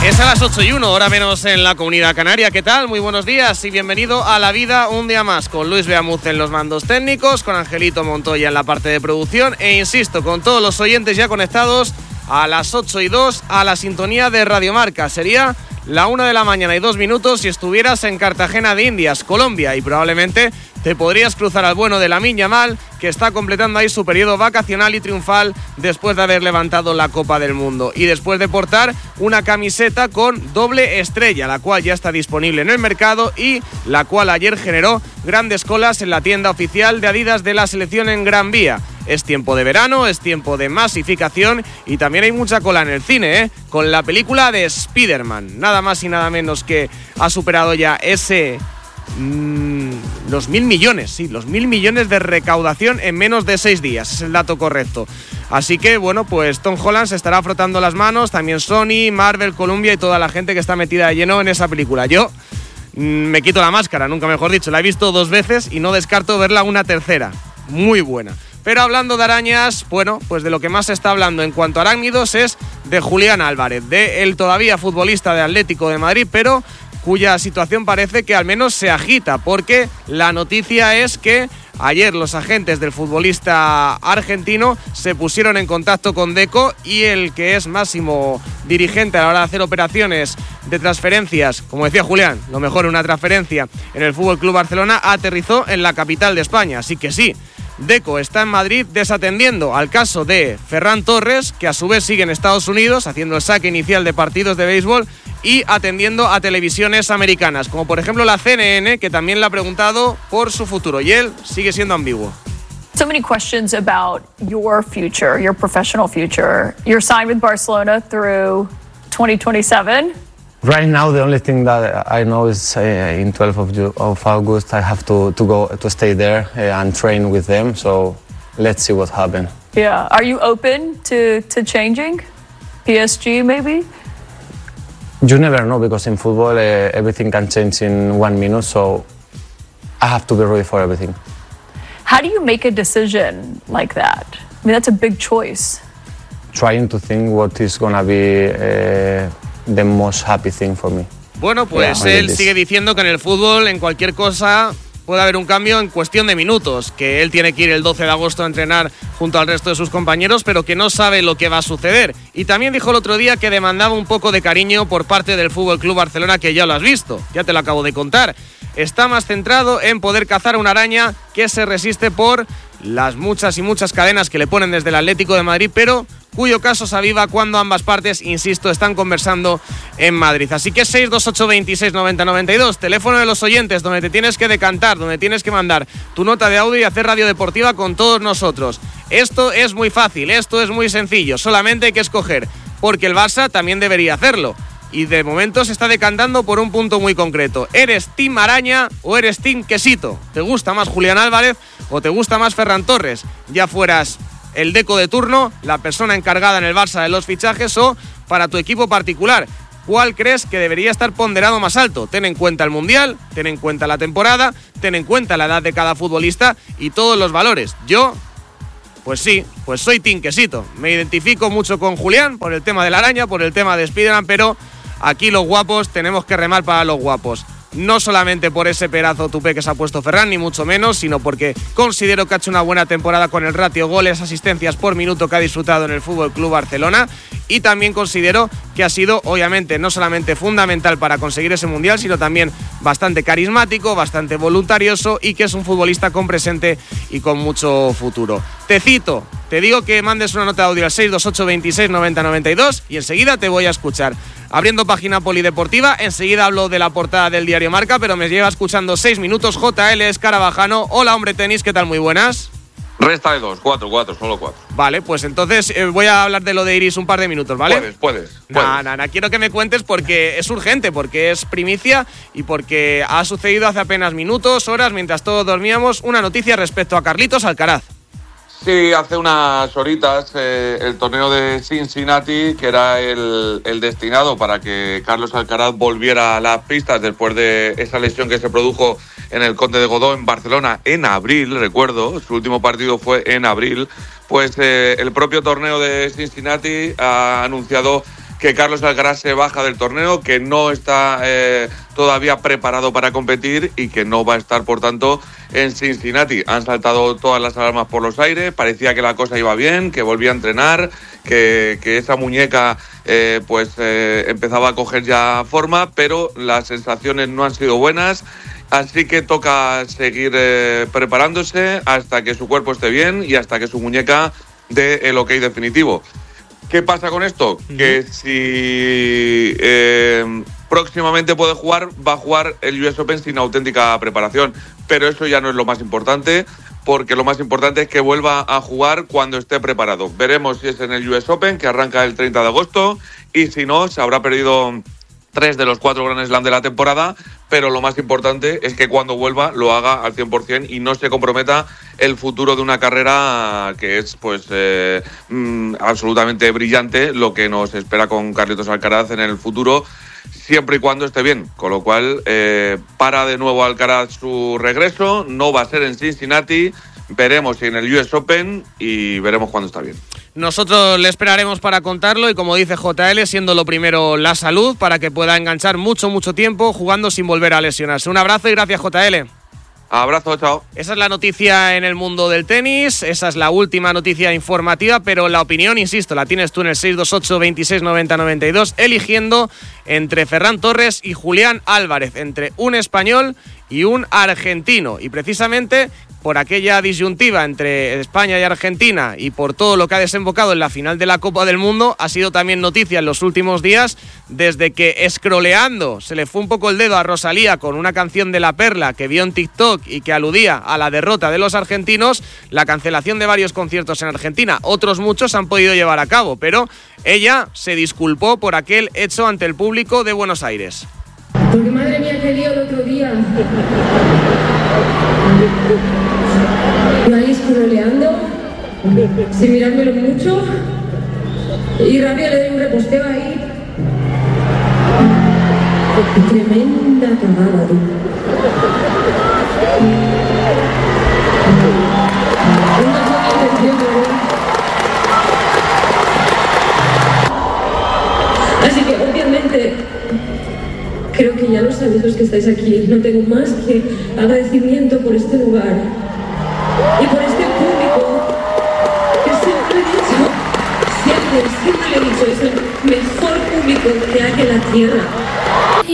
Es a las 8:01, hora menos en la Comunidad Canaria. ¿Qué tal? Muy buenos días y bienvenido a La Vida un día más, con Luis Beamuz en los mandos técnicos, con Angelito Montoya en la parte de producción e, insisto, con todos los oyentes ya conectados a las 8:02 a la sintonía de Radio Marca. Sería la 1 de la mañana y 2 minutos si estuvieras en Cartagena de Indias, Colombia, y probablemente te podrías cruzar al bueno de Lamine Yamal, que está completando ahí su periodo vacacional y triunfal después de haber levantado la Copa del Mundo y después de portar una camiseta con doble estrella, la cual ya está disponible en el mercado y la cual ayer generó grandes colas en la tienda oficial de Adidas de la selección en Gran Vía. Es tiempo de verano, es tiempo de masificación y también hay mucha cola en el cine, con la película de Spider-Man. Nada más y nada menos que ha superado ya ese... los 1.000 millones, sí, los 1.000 millones de recaudación en menos de 6 días, es el dato correcto. Así que, bueno, pues Tom Holland se estará frotando las manos, también Sony, Marvel, Columbia y toda la gente que está metida de lleno en esa película. Yo me quito la máscara, nunca mejor dicho, la he visto 2 veces y no descarto verla una tercera, muy buena. Pero hablando de arañas, bueno, pues de lo que más se está hablando en cuanto a arácnidos es de Julián Álvarez, de el todavía futbolista de Atlético de Madrid, pero cuya situación parece que al menos se agita, porque la noticia es que ayer los agentes del futbolista argentino se pusieron en contacto con Deco y el que es máximo dirigente a la hora de hacer operaciones de transferencias, como decía Julián, lo mejor una transferencia en el FC Barcelona, aterrizó en la capital de España, así que sí. Deco está en Madrid desatendiendo al caso de Ferran Torres, que a su vez sigue en Estados Unidos haciendo el saque inicial de partidos de béisbol y atendiendo a televisiones americanas, como por ejemplo la CNN, que también le ha preguntado por su futuro y él sigue siendo ambiguo. So many questions about your future, your professional future. You're signed with Barcelona through 2027. Right now, the only thing that I know is in 12th of August I have to go to stay there and train with them. So let's see what happens. Yeah. Are you open to changing? PSG maybe? You never know because in football everything can change in 1 minute. So I have to be ready for everything. How do you make a decision like that? I mean, that's a big choice. Trying to think what is gonna be the most happy thing for me. Bueno, pues él sigue diciendo que en el fútbol, en cualquier cosa, puede haber un cambio en cuestión de minutos, que él tiene que ir el 12 de agosto a entrenar junto al resto de sus compañeros, pero que no sabe lo que va a suceder. Y también dijo el otro día que demandaba un poco de cariño por parte del FC Barcelona, que ya lo has visto, ya te lo acabo de contar. Está más centrado en poder cazar una araña que se resiste por las muchas y muchas cadenas que le ponen desde el Atlético de Madrid, pero cuyo caso se aviva cuando ambas partes, insisto, están conversando en Madrid. Así que 628 26 90 92, teléfono de los oyentes, donde te tienes que decantar, donde tienes que mandar tu nota de audio y hacer radio deportiva con todos nosotros. Esto es muy fácil, esto es muy sencillo, solamente hay que escoger, porque el Barça también debería hacerlo. Y de momento se está decantando por un punto muy concreto. ¿Eres Team Araña o eres Team Quesito? ¿Te gusta más Julián Álvarez o te gusta más Ferran Torres? Ya fueras el Deco de turno, la persona encargada en el Barça de los fichajes o para tu equipo particular. ¿Cuál crees que debería estar ponderado más alto? Ten en cuenta el Mundial, ten en cuenta la temporada, ten en cuenta la edad de cada futbolista y todos los valores. Yo, pues sí, pues soy Team Quesito. Me identifico mucho con Julián por el tema de la araña, por el tema de Spiderman, pero aquí los guapos tenemos que remar para los guapos. No solamente por ese pedazo tupé que se ha puesto Ferran, ni mucho menos, sino porque considero que ha hecho una buena temporada con el ratio goles, asistencias por minuto que ha disfrutado en el FC Barcelona, y también considero que ha sido, obviamente, no solamente fundamental para conseguir ese Mundial, sino también bastante carismático, bastante voluntarioso y que es un futbolista con presente y con mucho futuro. Te cito, te digo que mandes una nota de audio al 628 26 90 92 y enseguida te voy a escuchar. Abriendo página polideportiva, enseguida hablo de la portada del diario Marca, pero me lleva escuchando 6 minutos. JL Escarabajano. Hola, hombre tenis, ¿qué tal? Muy buenas. Resta de 2, 4, solo 4. Vale, pues entonces voy a hablar de lo de Iris un par de minutos, ¿vale? Puedes. Nah, quiero que me cuentes porque es urgente, porque es primicia y porque ha sucedido hace apenas minutos, horas, mientras todos dormíamos, una noticia respecto a Carlitos Alcaraz. Sí, hace unas horitas el torneo de Cincinnati, que era el destinado para que Carlos Alcaraz volviera a las pistas después de esa lesión que se produjo en el Conde de Godó en Barcelona en abril, recuerdo, su último partido fue en abril, pues el propio torneo de Cincinnati ha anunciado que Carlos Alcaraz se baja del torneo, que no está todavía preparado para competir y que no va a estar, por tanto, en Cincinnati. Han saltado todas las alarmas por los aires, parecía que la cosa iba bien, que volvía a entrenar, que esa muñeca empezaba a coger ya forma, pero las sensaciones no han sido buenas. Así que toca seguir preparándose hasta que su cuerpo esté bien y hasta que su muñeca dé el ok definitivo. ¿Qué pasa con esto? Que si próximamente puede jugar, va a jugar el US Open sin auténtica preparación. Pero eso ya no es lo más importante, porque lo más importante es que vuelva a jugar cuando esté preparado. Veremos si es en el US Open, que arranca el 30 de agosto, y si no, se habrá perdido 3 de los 4 Grand Slam de la temporada, pero lo más importante es que cuando vuelva lo haga al 100% y no se comprometa el futuro de una carrera que es absolutamente brillante, lo que nos espera con Carlitos Alcaraz en el futuro, siempre y cuando esté bien. Con lo cual, para de nuevo Alcaraz su regreso, no va a ser en Cincinnati, veremos si en el US Open y veremos cuándo está bien. Nosotros le esperaremos para contarlo y, como dice JL, siendo lo primero la salud, para que pueda enganchar mucho tiempo jugando sin volver a lesionarse. Un abrazo y gracias, JL. Abrazo, chao. Esa es la noticia en el mundo del tenis, esa es la última noticia informativa, pero la opinión, insisto, la tienes tú en el 628 26 90 92, eligiendo entre Ferran Torres y Julián Álvarez, entre un español y un argentino. Y precisamente por aquella disyuntiva entre España y Argentina y por todo lo que ha desembocado en la final de la Copa del Mundo, ha sido también noticia en los últimos días, desde que scrolleando se le fue un poco el dedo a Rosalía con una canción de La Perla que vio en TikTok y que aludía a la derrota de los argentinos, la cancelación de varios conciertos en Argentina. Otros muchos han podido llevar a cabo, pero ella se disculpó por aquel hecho ante el público de Buenos Aires. Porque madre mía, qué lío el otro día. Yo ahí scrolleando, sin mirármelo mucho, y rápido le doy un reposteo ahí. Tremenda cagada, tú. Así que obviamente creo que ya lo sabéis los que estáis aquí. No tengo más que agradecimiento por este lugar y por este público que siempre he dicho, siempre le he dicho, es el mejor público que hay en la tierra.